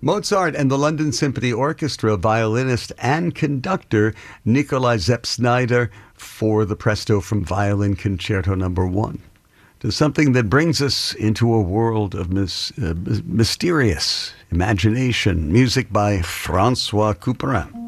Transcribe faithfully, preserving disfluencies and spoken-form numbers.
Mozart and the London Symphony Orchestra violinist and conductor Nikolai Zepp-Znaider for the Presto from Violin Concerto Number One, to something that brings us into a world of mis- uh, mysterious imagination. Music by Francois Couperin.